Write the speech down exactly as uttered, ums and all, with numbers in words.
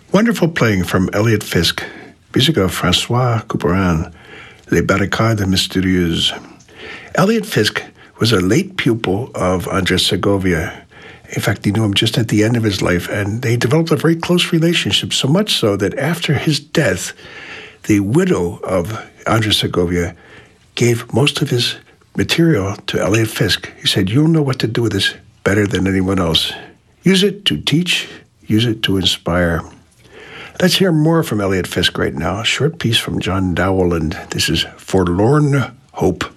Wonderful playing from Elliott Fisk. Music of François Couperin, Les Barricades Mystérieuses. Elliott Fisk was a late pupil of Andres Segovia. In fact, he knew him just at the end of his life, and they developed a very close relationship, so much so that after his death, the widow of Andres Segovia gave most of his material to Elliott Fisk. He said, "You'll know what to do with this better than anyone else. Use it to teach, use it to inspire." Let's hear more from Elliott Fisk right now. A short piece from John Dowell, and this is Forlorn Hope.